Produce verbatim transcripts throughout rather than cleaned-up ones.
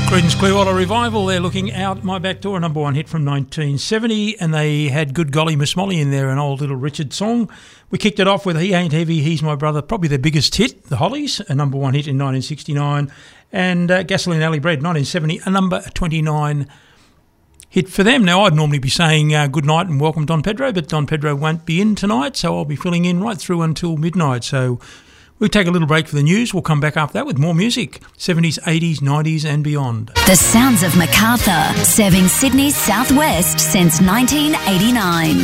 Creedence Clearwater Revival, they're looking out my back door, a number one hit from nineteen seventy, and they had Good Golly Miss Molly in there, an old Little Richard song. We kicked it off with He Ain't Heavy, He's My Brother, probably their biggest hit, The Hollies, a number one hit in nineteen sixty-nine, and uh, Gasoline Alley Bread, nineteen seventy, a number twenty-nine hit for them. Now, I'd normally be saying uh, good night and welcome Don Pedro, but Don Pedro won't be in tonight, so I'll be filling in right through until midnight, so we'll take a little break for the news. We'll come back after that with more music, seventies, eighties, nineties and beyond. The sounds of Macarthur, serving Sydney's southwest since nineteen eighty-nine.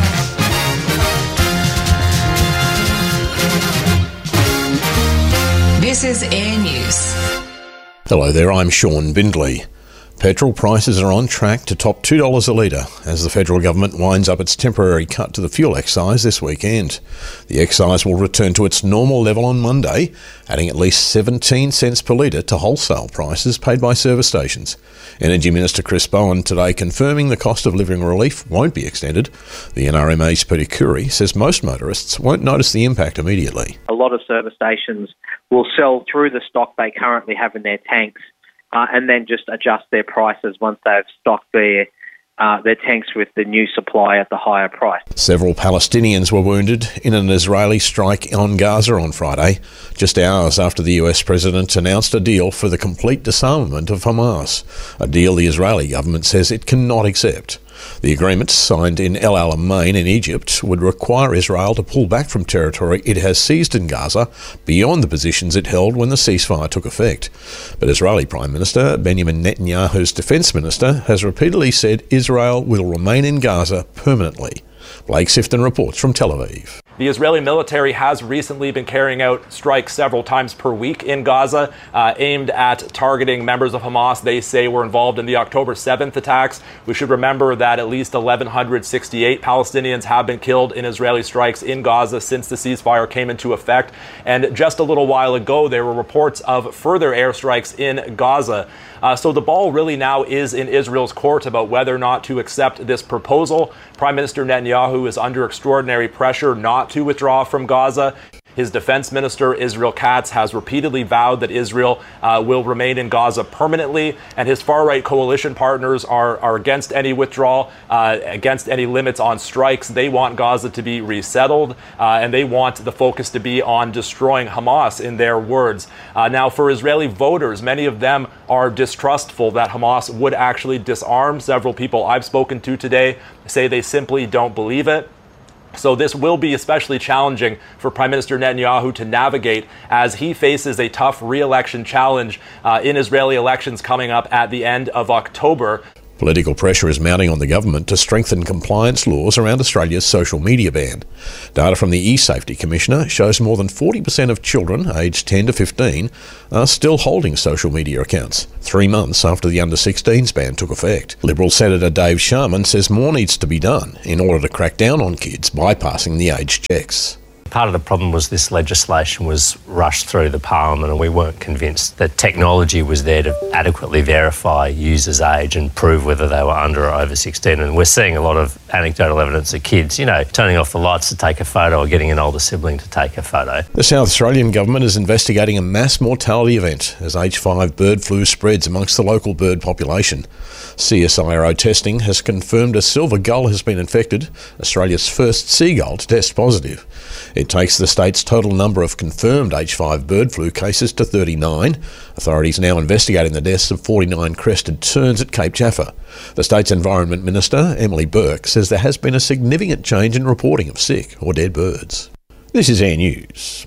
This is Air News. Hello there, I'm Sean Bindley. Petrol prices are on track to top two dollars a litre as the federal government winds up its temporary cut to the fuel excise this weekend. The excise will return to its normal level on Monday, adding at least seventeen cents per litre to wholesale prices paid by service stations. Energy Minister Chris Bowen today confirming the cost of living relief won't be extended. The N R M A's Peter Curry says most motorists won't notice the impact immediately. A lot of service stations will sell through the stock they currently have in their tanks, Uh, and then just adjust their prices once they've stocked their uh, their tanks with the new supply at the higher price. Several Palestinians were wounded in an Israeli strike on Gaza on Friday, just hours after the U S president announced a deal for the complete disarmament of Hamas, a deal the Israeli government says it cannot accept. The agreement, signed in El Alamein in Egypt, would require Israel to pull back from territory it has seized in Gaza beyond the positions it held when the ceasefire took effect. But Israeli Prime Minister Benjamin Netanyahu's defence minister has repeatedly said Israel will remain in Gaza permanently. Blake Sifton reports from Tel Aviv. The Israeli military has recently been carrying out strikes several times per week in Gaza, uh, aimed at targeting members of Hamas they say were involved in the October seventh attacks. We should remember that at least one thousand one hundred sixty-eight Palestinians have been killed in Israeli strikes in Gaza since the ceasefire came into effect. And just a little while ago, there were reports of further airstrikes in Gaza. Uh, so the ball really now is in Israel's court about whether or not to accept this proposal. Prime Minister Netanyahu is under extraordinary pressure not to withdraw from Gaza. His defense minister, Israel Katz, has repeatedly vowed that Israel uh, will remain in Gaza permanently, and his far-right coalition partners are, are against any withdrawal, uh, against any limits on strikes. They want Gaza to be resettled, uh, and they want the focus to be on destroying Hamas, in their words. Uh, now, for Israeli voters, many of them are distrustful that Hamas would actually disarm. Several people I've spoken to today say they simply don't believe it. So this will be especially challenging for Prime Minister Netanyahu to navigate as he faces a tough re-election challenge uh, in Israeli elections coming up at the end of October. Political pressure is mounting on the government to strengthen compliance laws around Australia's social media ban. Data from the E-Safety Commissioner shows more than forty percent of children aged ten to fifteen are still holding social media accounts, three months after the under sixteens ban took effect. Liberal Senator Dave Sharman says more needs to be done in order to crack down on kids bypassing the age checks. Part of the problem was this legislation was rushed through the Parliament and we weren't convinced that technology was there to adequately verify users' age and prove whether they were under or over sixteen. And we're seeing a lot of anecdotal evidence of kids, you know, turning off the lights to take a photo or getting an older sibling to take a photo. The South Australian government is investigating a mass mortality event as H five bird flu spreads amongst the local bird population. C S I R O testing has confirmed a silver gull has been infected, Australia's first seagull to test positive. It takes the state's total number of confirmed H five bird flu cases to thirty-nine. Authorities now investigating the deaths of forty-nine crested terns at Cape Jaffa. The state's Environment Minister, Emily Burke, says there has been a significant change in reporting of sick or dead birds. This is Air News.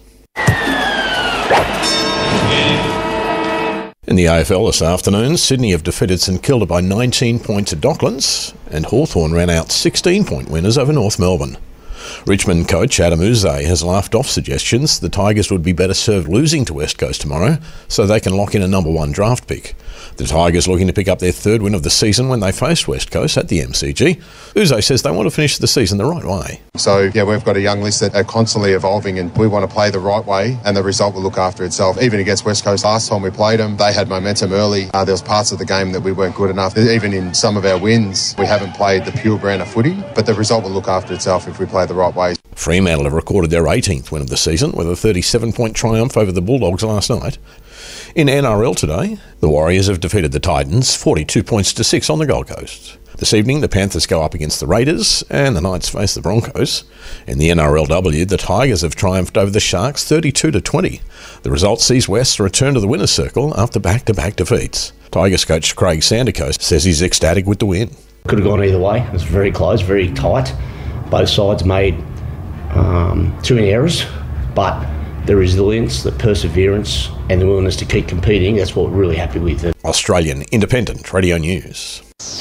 In the A F L this afternoon, Sydney have defeated St Kilda by nineteen points at Docklands, and Hawthorn ran out sixteen-point winners over North Melbourne. Richmond coach Adam Uze has laughed off suggestions the Tigers would be better served losing to West Coast tomorrow so they can lock in a number one draft pick. The Tigers looking to pick up their third win of the season when they face West Coast at the M C G. Uze says they want to finish the season the right way. So, yeah, we've got a young list that are constantly evolving and we want to play the right way and the result will look after itself. Even against West Coast last time we played them, they had momentum early. Uh, there was parts of the game that we weren't good enough. Even in some of our wins, we haven't played the pure brand of footy, but the result will look after itself if we play the right way. Fremantle have recorded their eighteenth win of the season with a thirty-seven point triumph over the Bulldogs last night. In N R L today, the Warriors have defeated the Titans forty-two points to six on the Gold Coast. This evening, the Panthers go up against the Raiders and the Knights face the Broncos. In the N R L W, the Tigers have triumphed over the Sharks thirty-two to twenty. The result sees West return to the winner's circle after back-to-back defeats. Tigers coach Craig Sandicoe says he's ecstatic with the win. Could have gone either way. It was very close, very tight. Both sides made um, too many errors, but the resilience, the perseverance and the willingness to keep competing, that's what we're really happy with. Australian Independent Radio News.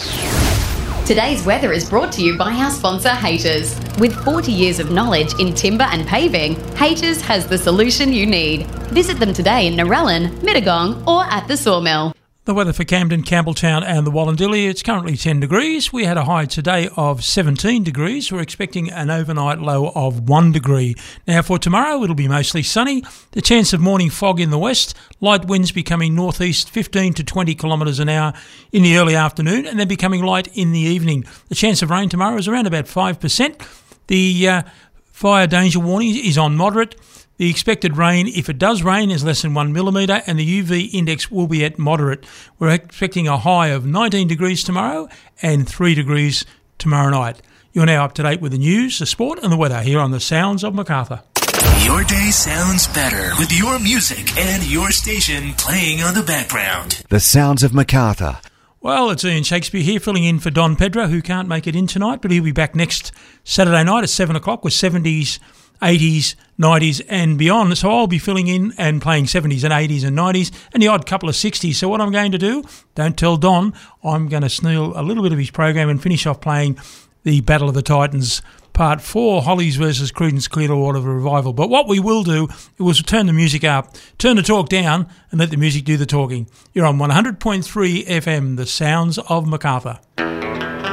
Today's weather is brought to you by our sponsor, Haters. With forty years of knowledge in timber and paving, Haters has the solution you need. Visit them today in Narellan, Mittagong or at the Sawmill. The weather for Camden, Campbelltown and the Wallandilly, it's currently ten degrees. We had a high today of seventeen degrees. We're expecting an overnight low of one degree. Now for tomorrow, it'll be mostly sunny. The chance of morning fog in the west. Light winds becoming northeast fifteen to twenty kilometres an hour in the early afternoon and then becoming light in the evening. The chance of rain tomorrow is around about five percent. The uh, fire danger warning is on moderate. The expected rain, if it does rain, is less than one millimetre and the U V index will be at moderate. We're expecting a high of nineteen degrees tomorrow and three degrees tomorrow night. You're now up to date with the news, the sport and the weather here on the Sounds of Macarthur. Your day sounds better with your music and your station playing on the background. The Sounds of Macarthur. Well, it's Ian Shakespeare here filling in for Don Pedro, who can't make it in tonight, but he'll be back next Saturday night at seven o'clock with seventies, eighties, nineties and beyond. So I'll be filling in and playing seventies and eighties and nineties and the odd couple of sixties. So what I'm going to do, don't tell Don, I'm going to steal a little bit of his program and finish off playing the Battle of the Titans Part four, Hollies versus Creedence Clearwater Revival. But what we will do is turn the music up, turn the talk down and let the music do the talking. You're on one hundred point three F M, the Sounds of Macarthur.